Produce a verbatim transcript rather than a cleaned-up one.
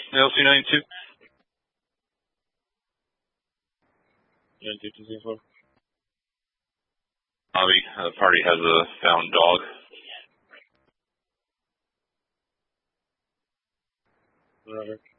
L C ninety-two. ninety-two two four. Bobby, the party has a found dog. Roger.